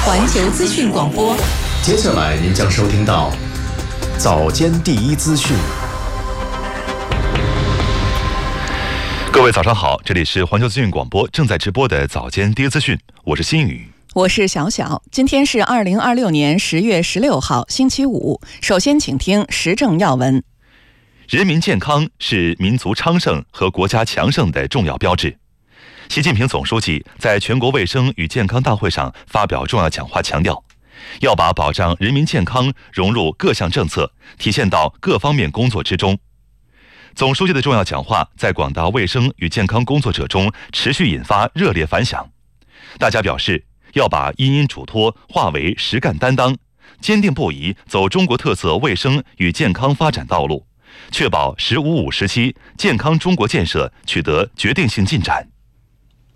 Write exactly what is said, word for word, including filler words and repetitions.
环球资讯广播。 接下来您将收听到早间第一资讯。 各位早上好，这里是环球资讯广播正在直播的早间第一资讯，我是新宇， 我是小小。今天是二零二六年十月十六号，星期五。首先，请听时政要闻。 人民健康是民族昌盛和国家强盛的重要标志。习近平总书记在全国卫生与健康大会上发表重要讲话，强调要把保障人民健康融入各项政策，体现到各方面工作之中。总书记的重要讲话在广大卫生与健康工作者中持续引发热烈反响。大家表示要把因因嘱托化为实干担当，坚定不移走中国特色卫生与健康发展道路，确保“十五五”时期健康中国建设取得决定性进展。